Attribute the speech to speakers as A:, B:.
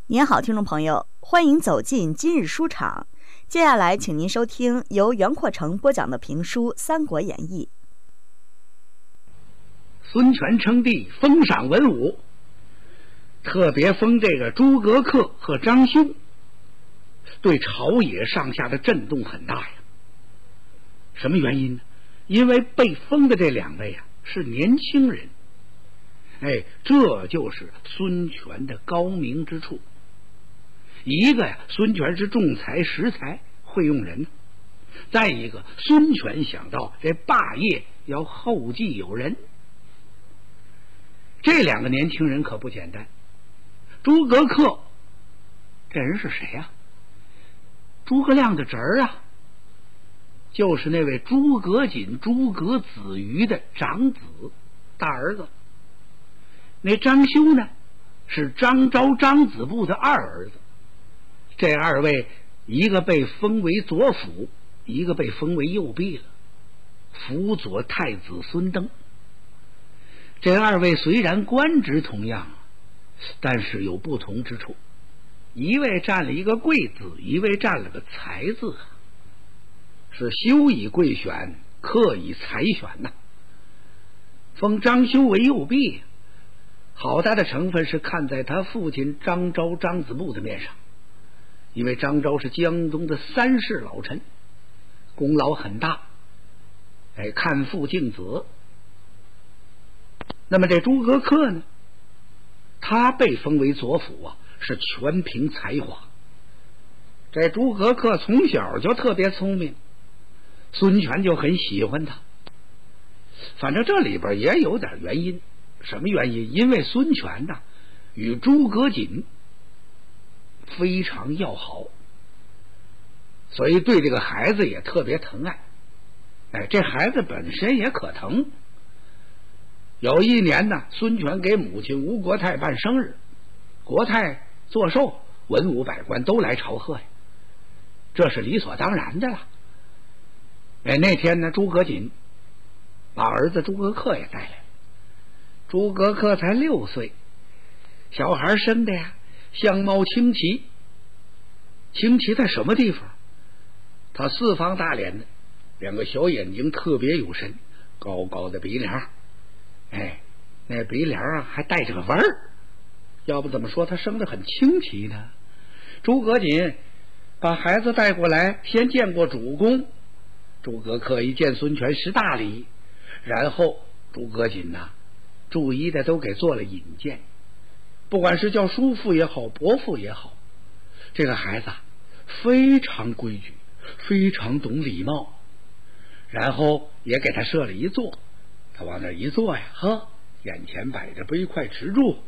A: 您好，听众朋友，欢迎走进今日书场。接下来，请您收听由袁阔成播讲的评书《三国演义》。
B: 孙权称帝，封赏文武，特别封这个诸葛恪和张修，对朝野上下的震动很大呀。什么原因呢？因为被封的这两位啊是年轻人。这就是孙权的高明之处。一个呀，孙权是重才识才，会用人；再一个，孙权想到这霸业要后继有人。这两个年轻人可不简单。诸葛恪这人是谁呀？诸葛亮的侄儿啊，就是那位诸葛瑾、诸葛子瑜的长子，大儿子。那张修呢，是张昭、张子布的二儿子。这二位，一个被封为左辅，一个被封为右弼了，辅佐太子孙登。这二位虽然官职同样，但是有不同之处，一位占了一个贵字，一位占了个才字，是修以贵选，克以才选呐。封张修为右弼，好大的成分是看在他父亲张昭、张子布的面上，因为张昭是江东的三世老臣，功劳很大，看父敬子。那么这诸葛恪呢，他被封为左辅啊，是全凭才华。这诸葛恪从小就特别聪明，孙权就很喜欢他。反正这里边也有点原因。什么原因？因为孙权呢与诸葛瑾非常要好，所以对这个孩子也特别疼爱。这孩子本身也可疼。有一年呢，孙权给母亲吴国太办生日，国太做寿，文武百官都来朝贺呀，这是理所当然的了。那天呢，诸葛瑾把儿子诸葛恪也带来了。诸葛恪才6岁，小孩生的呀相貌清奇。清奇在什么地方？他四方大脸的，两个小眼睛特别有神，高高的鼻梁，那鼻梁啊还带着个纹儿，要不怎么说他生得很清奇呢？诸葛瑾把孩子带过来，先见过主公。诸葛恪一见孙权识大礼，然后诸葛瑾呐逐一的都给做了引荐，不管是叫叔父也好，伯父也好，这个孩子非常规矩，非常懂礼貌。然后也给他设了一座，他往那一坐呀，眼前摆着杯筷池柱，